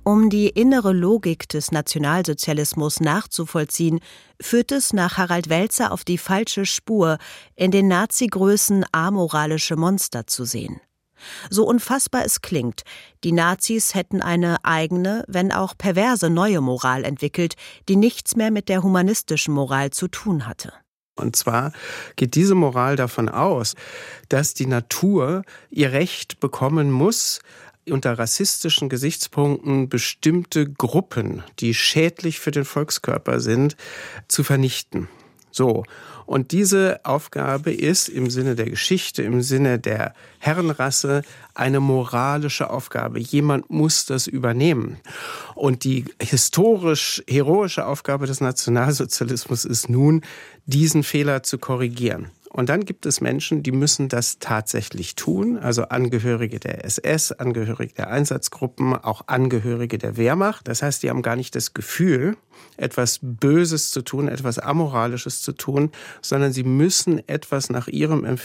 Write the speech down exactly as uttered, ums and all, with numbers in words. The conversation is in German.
Um die innere Logik des Nationalsozialismus nachzuvollziehen, führt es nach Harald Welzer auf die falsche Spur, in den Nazi-Größen amoralische Monster zu sehen. So unfassbar es klingt, die Nazis hätten eine eigene, wenn auch perverse neue Moral entwickelt, die nichts mehr mit der humanistischen Moral zu tun hatte. Und zwar geht diese Moral davon aus, dass die Natur ihr Recht bekommen muss, unter rassistischen Gesichtspunkten bestimmte Gruppen, die schädlich für den Volkskörper sind, zu vernichten. So. Und diese Aufgabe ist im Sinne der Geschichte, im Sinne der Herrenrasse eine moralische Aufgabe. Jemand muss das übernehmen. Und die historisch heroische Aufgabe des Nationalsozialismus ist nun, diesen Fehler zu korrigieren. Und dann gibt es Menschen, die müssen das tatsächlich tun, also Angehörige der S S, Angehörige der Einsatzgruppen, auch Angehörige der Wehrmacht. Das heißt, die haben gar nicht das Gefühl, etwas Böses zu tun, etwas Amoralisches zu tun, sondern sie müssen etwas nach ihrem Empfinden